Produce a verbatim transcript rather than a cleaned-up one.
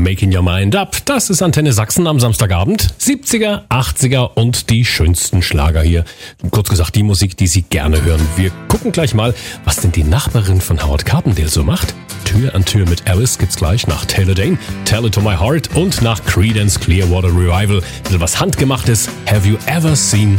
Making Your Mind Up. Das ist Antenne Sachsen am Samstagabend. siebziger, achtziger und die schönsten Schlager hier. Kurz gesagt, die Musik, die Sie gerne hören. Wir gucken gleich mal, was denn die Nachbarin von Howard Carpendale so macht. Tür an Tür mit Alice gibt's gleich nach Taylor Dane, Tell It To My Heart und nach Creedence Clearwater Revival. Ein bisschen was Handgemachtes. Have You Ever Seen